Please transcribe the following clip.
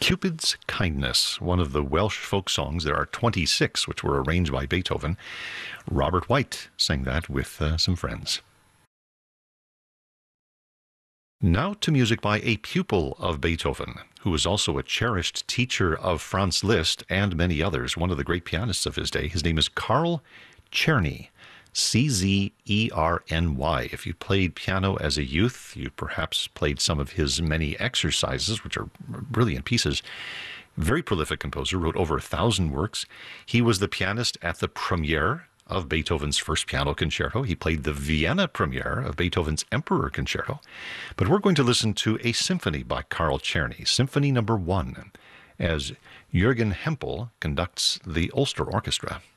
Cupid's Kindness, one of the Welsh folk songs. There are 26 which were arranged by Beethoven. Robert White sang that with some friends. Now to music by a pupil of Beethoven, who was also a cherished teacher of Franz Liszt and many others, one of the great pianists of his day. His name is Carl Czerny, Czerny. If you played piano as a youth, you perhaps played some of his many exercises, which are brilliant pieces. Very prolific composer, wrote over 1,000 works. He was the pianist at the premiere of Beethoven's first piano concerto. He played the Vienna premiere of Beethoven's Emperor Concerto. But we're going to listen to a symphony by Carl Czerny, Symphony No. 1, as Jürgen Hempel conducts the Ulster Orchestra.